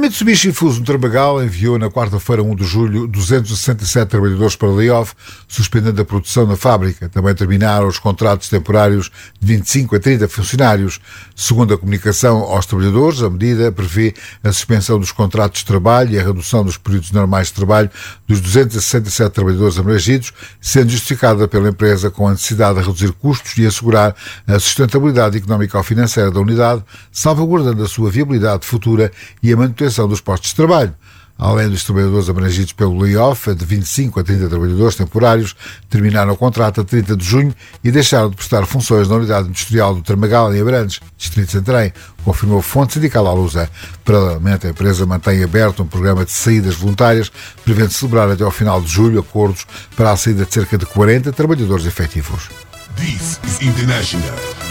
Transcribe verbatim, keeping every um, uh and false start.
Mitsubishi Fuso Trabagal enviou na quarta-feira, primeiro de julho, duzentos e sessenta e sete trabalhadores para layoff, suspendendo a produção na fábrica. Também terminaram os contratos temporários de vinte e cinco a trinta funcionários. Segundo a comunicação aos trabalhadores, a medida prevê a suspensão dos contratos de trabalho e a redução dos períodos normais de trabalho dos duzentos e sessenta e sete trabalhadores abrangidos, sendo justificada pela empresa com a necessidade de reduzir custos e assegurar a sustentabilidade económica ou financeira da unidade, salvaguardando a sua viabilidade futura e a manutenção dos postos de trabalho. Além dos trabalhadores abrangidos pelo layoff, de vinte e cinco a trinta trabalhadores temporários terminaram o contrato a trinta de junho e deixaram de prestar funções na unidade industrial do Tramagal, em Abrantes, distrito de Santarém, confirmou a fonte sindical à Lusa. Paralelamente, a empresa mantém aberto um programa de saídas voluntárias, prevendo celebrar até ao final de julho acordos para a saída de cerca de quarenta trabalhadores efetivos. This is International.